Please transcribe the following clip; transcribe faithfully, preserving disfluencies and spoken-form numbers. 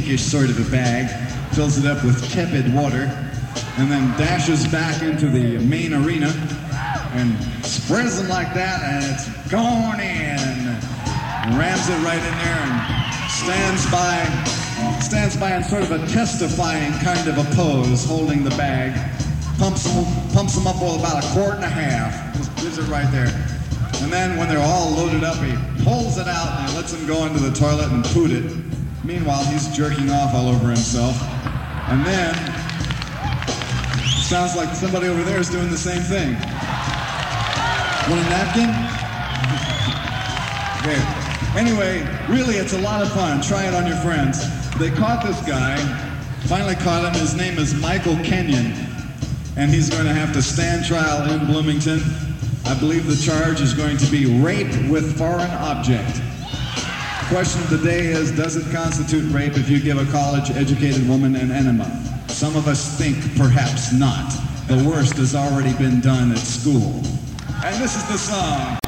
pinkish sort of a bag, fills it up with tepid water, and then dashes back into the main arena and spreads them like that, and it's going in. Rams it right in there and stands by, stands by in sort of a testifying kind of a pose, holding the bag, pumps them, pumps them up with about a quart and a half, just gives it right there. And then when they're all loaded up, he pulls it out and he lets them go into the toilet and poot it. Meanwhile, he's jerking off all over himself. And then, it sounds like somebody over there is doing the same thing. Want a napkin? Okay. Anyway, really, it's a lot of fun. Try it on your friends. They caught this guy, finally caught him. His name is Michael Kenyon, and he's going to have to stand trial in Bloomington. I believe the charge is going to be rape with foreign object. Question of the day is, does it constitute rape if you give a college-educated woman an enema? Some of us think perhaps not. The worst has already been done at school. And this is the song.